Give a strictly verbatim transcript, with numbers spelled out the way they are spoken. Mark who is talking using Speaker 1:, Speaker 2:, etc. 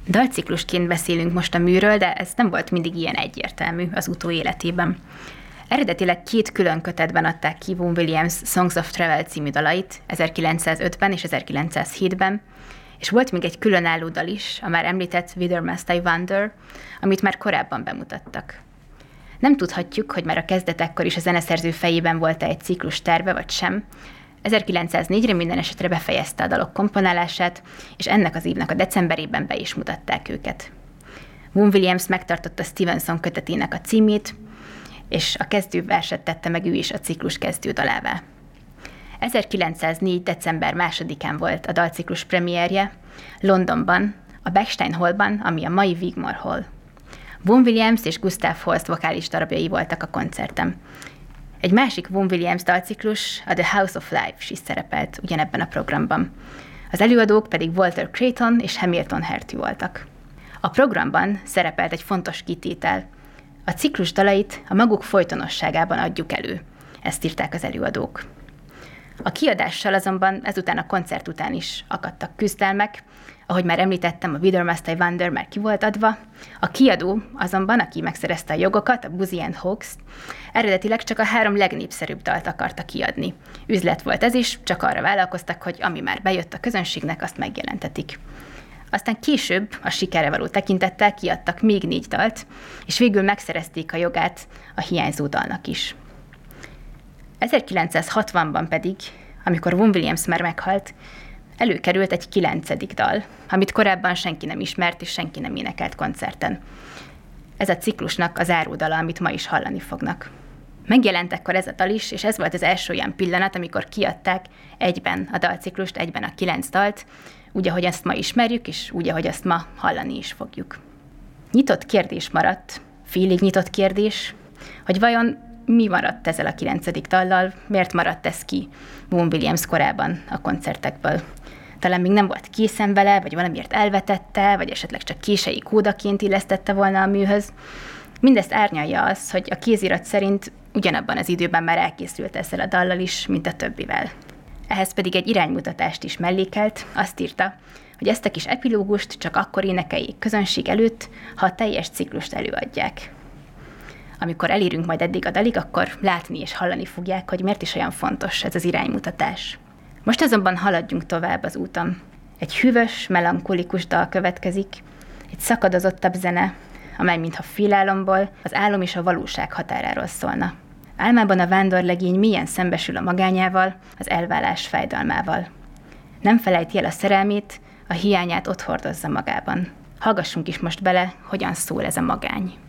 Speaker 1: Dalciklusként beszélünk most a műről, de ez nem volt mindig ilyen egyértelmű az utóéletében. Eredetileg két külön kötetben adták ki Vaughan Williams Songs of Travel című dalait, ezerkilencszázötben és ezerkilencszázhétben, és volt még egy különálló dal is, a már említett Whither Must I Wander, amit már korábban bemutattak. Nem tudhatjuk, hogy már a kezdetekkor is a zeneszerző fejében volt-e egy ciklus terve, vagy sem. ezerkilencszáznégyre minden esetre befejezte a dalok komponálását, és ennek az évnek a decemberében be is mutatták őket. Vaughan Williams megtartotta Stevenson kötetének a címét, és a kezdőverset tette meg ő is a ciklus kezdődalává. ezerkilencszáznégy. december másodikán volt a dalciklus premierje, Londonban, a Bechstein Hallban, ami a mai Wigmore Hall. Vaughan Williams és Gustav Holst vokális darabjai voltak a koncerten. Egy másik Vaughan Williams dalciklus, a The House of Life is szerepelt ugyanebben a programban. Az előadók pedig Walter Creighton és Hamilton Herty voltak. A programban szerepelt egy fontos kitétel. A ciklus dalait a maguk folytonosságában adjuk elő. Ezt írták az előadók. A kiadással azonban ezután a koncert után is akadtak küzdelmek, ahogy már említettem, a Whither Must I Wander már ki volt adva. A kiadó azonban, aki megszerezte a jogokat, a Boosey and Hawkes, eredetileg csak a három legnépszerűbb dalt akarta kiadni. Üzlet volt ez is, csak arra vállalkoztak, hogy ami már bejött a közönségnek, azt megjelentetik. Aztán később, a sikerre való tekintettel kiadtak még négy dalt, és végül megszerezték a jogát a hiányzó dalnak is. ezerkilencszázhatvanban pedig, amikor Vaughan Williams már meghalt, előkerült egy kilencedik dal, amit korábban senki nem ismert és senki nem énekelt koncerten. Ez a ciklusnak az záródala, amit ma is hallani fognak. Megjelent ekkor ez a dal is, és ez volt az első olyan pillanat, amikor kiadták egyben a dalciklust, egyben a kilenc dalt, úgy, ahogy ezt ma ismerjük, és úgy, ahogy azt ma hallani is fogjuk. Nyitott kérdés maradt, félig nyitott kérdés, hogy vajon mi maradt ezzel a kilencedik dallal, miért maradt ez ki Vaughan Williams korában a koncertekből. Talán még nem volt készen vele, vagy valamiért elvetette, vagy esetleg csak kései kódaként illesztette volna a műhöz. Mindezt árnyalja az, hogy a kézirat szerint ugyanabban az időben már elkészült ezzel a dallal is, mint a többivel. Ehhez pedig egy iránymutatást is mellékelt, azt írta, hogy ezt a kis epilógust csak akkor énekeljék közönség előtt, ha a teljes ciklust előadják. Amikor elérünk majd eddig a dalig, akkor látni és hallani fogják, hogy miért is olyan fontos ez az iránymutatás. Most azonban haladjunk tovább az úton. Egy hűvös, melankolikus dal következik, egy szakadozottabb zene, amely mintha félálomból, az álom és a valóság határáról szólna. Álmában a vándorlegény mélyen szembesül a magányával, az elválás fájdalmával. Nem felejti el a szerelmét, a hiányát ott hordozza magában. Hallgassunk is most bele, hogyan szól ez a magány.